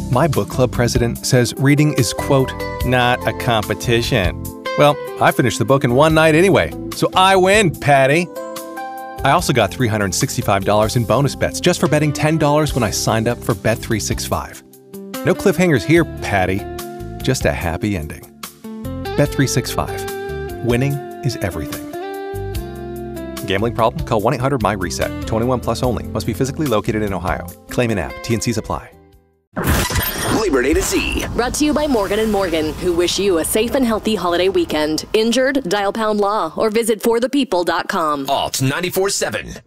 My book club president says reading is, quote, not a competition. Well, I finished the book in one night anyway, so I win, Patty. I also got $365 in bonus bets just for betting $10 when I signed up for Bet365. No cliffhangers here, Patty. Just a happy ending. Bet365. Winning is everything. Gambling problem? Call 1-800-MY-RESET. 21 plus only. Must be physically located in Ohio. Claim in app. T&Cs apply. Labor Day to Z. Brought to you by Morgan & Morgan, who wish you a safe and healthy holiday weekend. Injured? Dial #law or visit forthepeople.com. Alt 94.7.